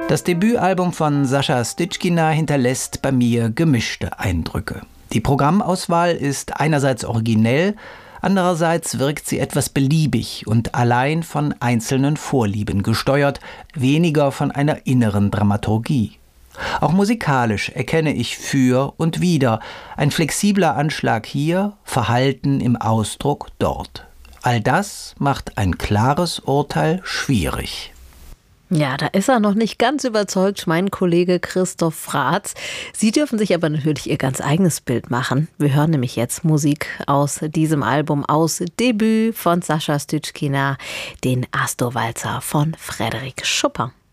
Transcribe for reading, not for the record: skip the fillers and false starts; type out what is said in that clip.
Das Debütalbum von Sascha Stitschkina hinterlässt bei mir gemischte Eindrücke. Die Programmauswahl ist einerseits originell, andererseits wirkt sie etwas beliebig und allein von einzelnen Vorlieben gesteuert, weniger von einer inneren Dramaturgie. Auch musikalisch erkenne ich für und wider, ein flexibler Anschlag hier, Verhalten im Ausdruck dort. All das macht ein klares Urteil schwierig. Ja, da ist er noch nicht ganz überzeugt, mein Kollege Christoph Fratz. Sie dürfen sich aber natürlich Ihr ganz eigenes Bild machen. Wir hören nämlich jetzt Musik aus diesem Album, aus Debüt von Sascha Stitschkina, den Astor-Walzer von Frédéric Chopin.